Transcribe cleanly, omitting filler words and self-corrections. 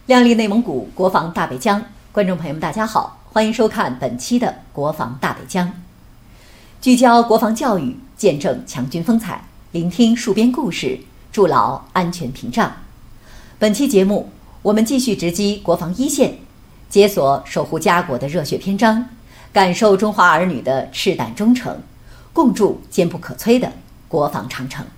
亮丽内蒙古国防大北疆，观众朋友们大家好，欢迎收看本期的国防大北疆。聚焦国防教育，见证强军风采，聆听戍边故事，筑牢安全屏障。本期节目，我们继续直击国防一线，解锁守护家国的热血篇章，感受中华儿女的赤胆忠诚，共筑坚不可摧的国防长城。